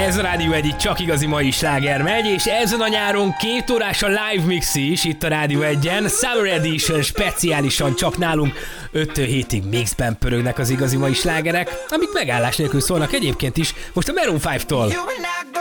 Ez a Rádió Egy, csak igazi mai sláger megy, és ezen a nyáron 2 órás a live mix is itt a Rádió Egyen. Summer Edition speciálisan csak nálunk 5-7-ig mixben pörögnek az igazi mai slágerek, amik megállás nélkül szólnak egyébként is, most a Maroon 5-tól.